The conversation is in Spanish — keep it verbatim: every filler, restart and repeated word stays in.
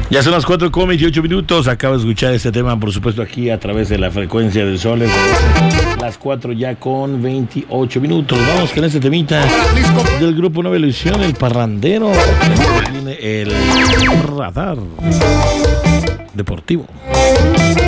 Ya son las cuatro con veintiocho minutos. Acabo de escuchar este tema, por supuesto, aquí a través de la frecuencia del sol. Las cuatro ya con veintiocho minutos. Vamos con este temita del grupo Nueva Ilusión, el parrandero. Viene el radar deportivo.